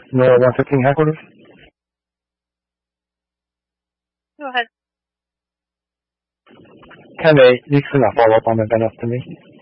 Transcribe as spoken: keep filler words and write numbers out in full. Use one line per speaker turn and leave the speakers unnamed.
Nora one fifteen headquarters.
Go ahead.
ten eight, you can follow up on the event estimate.